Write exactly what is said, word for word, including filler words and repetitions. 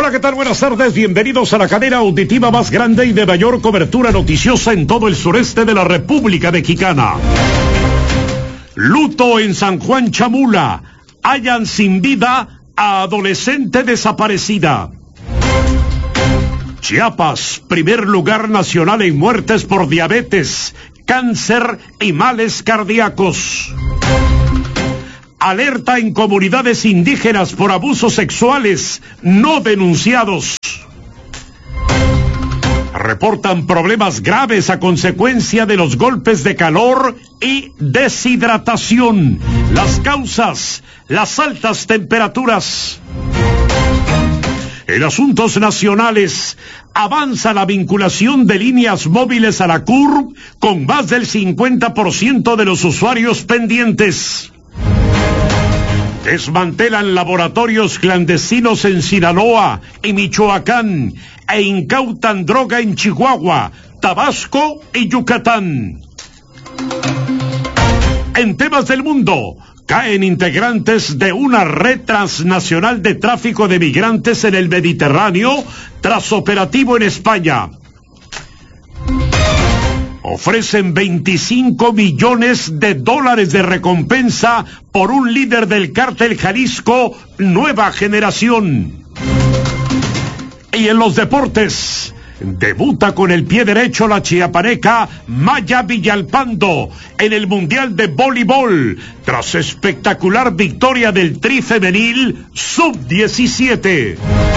Hola, ¿qué tal? Buenas tardes, bienvenidos a la cadena auditiva más grande y de mayor cobertura noticiosa en todo el sureste de la República Mexicana. Luto en San Juan Chamula, hallan sin vida a adolescente desaparecida. Chiapas, primer lugar nacional en muertes por diabetes, cáncer y males cardíacos. Alerta en comunidades indígenas por abusos sexuales no denunciados. Reportan problemas graves a consecuencia de los golpes de calor y deshidratación. Las causas, las altas temperaturas. En asuntos nacionales, avanza la vinculación de líneas móviles a la C U R B con más del cincuenta por ciento de los usuarios pendientes. Desmantelan laboratorios clandestinos en Sinaloa y Michoacán e incautan droga en Chihuahua, Tabasco y Yucatán. En temas del mundo, caen integrantes de una red transnacional de tráfico de migrantes en el Mediterráneo tras operativo en España. Ofrecen veinticinco millones de dólares de recompensa por un líder del cártel Jalisco Nueva Generación. Y en los deportes, debuta con el pie derecho la chiapaneca Maya Villalpando en el Mundial de Voleibol, tras espectacular victoria del Tri Femenil sub diecisiete.